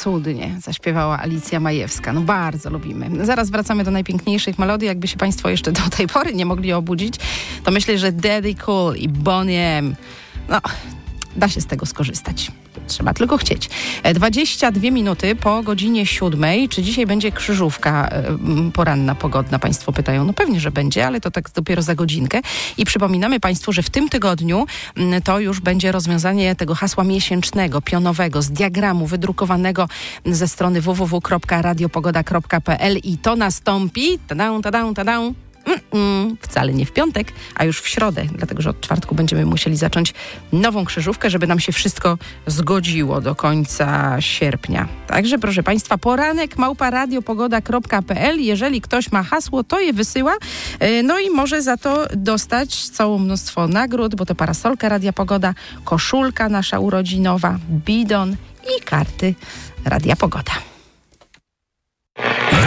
cudnie zaśpiewała Alicja Majewska. No bardzo lubimy. Zaraz wracamy do najpiękniejszych melodii. Jakby się Państwo jeszcze do tej pory nie mogli obudzić, to myślę, że Daddy Cool i Bonnie M. No, da się z tego skorzystać. Trzeba tylko chcieć. 22 minuty po godzinie 7. Czy dzisiaj będzie krzyżówka poranna, pogodna? Państwo pytają. No pewnie, że będzie, ale to tak dopiero za godzinkę. I przypominamy Państwu, że w tym tygodniu to już będzie rozwiązanie tego hasła miesięcznego, pionowego, z diagramu wydrukowanego ze strony www.radiopogoda.pl i to nastąpi wcale nie w piątek, a już w środę, dlatego że od czwartku będziemy musieli zacząć nową krzyżówkę, żeby nam się wszystko zgodziło do końca sierpnia. Także proszę Państwa, poranek @radiopogoda.pl. Jeżeli ktoś ma hasło, to je wysyła. No i może za to dostać całe mnóstwo nagród, bo to parasolka Radia Pogoda, koszulka nasza urodzinowa, bidon i karty Radia Pogoda.